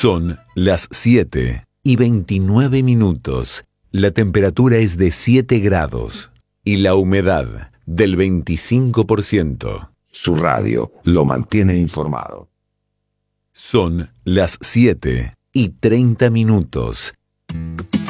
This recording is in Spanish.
Son las 7:29. La temperatura es de 7 grados y la humedad del 25%. Su radio lo mantiene informado. Son las 7:30.